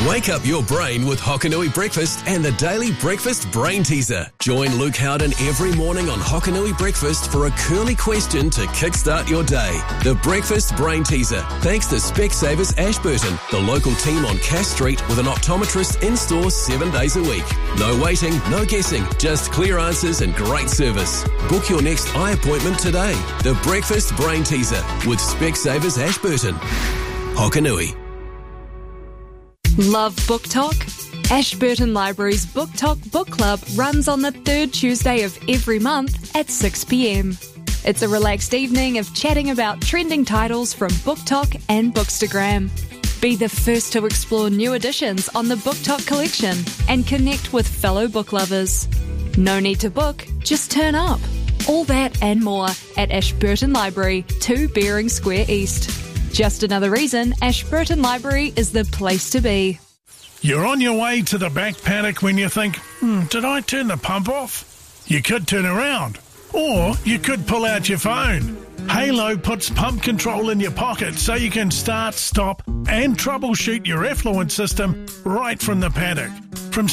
Wake up your brain with Hokanui Breakfast and the Daily Breakfast Brain Teaser. Join Luke Howden every morning on Hokanui Breakfast for a curly question to kickstart your day. The Breakfast Brain Teaser, thanks to Specsavers Ashburton, the local team on Cass Street with an optometrist in-store 7 days a week. No waiting, no guessing, just clear answers and great service. Book your next eye appointment today. The Breakfast Brain Teaser with Specsavers Ashburton. Hokanui. Love Book Talk? Ashburton Library's Book Talk Book Club runs on the third Tuesday of every month at 6 p.m. It's a relaxed evening of chatting about trending titles from Book Talk and Bookstagram. Be the first to explore new additions on the Book Talk collection and connect with fellow book lovers. No need to book, just turn up. All that and more at Ashburton Library, 2 Bering Square East. Just another reason Ashburton Library is the place to be. You're on your way to the back paddock when you think, did I turn the pump off? You could turn around. Or you could pull out your phone. Halo puts pump control in your pocket so you can start, stop and troubleshoot your effluent system right from the paddock.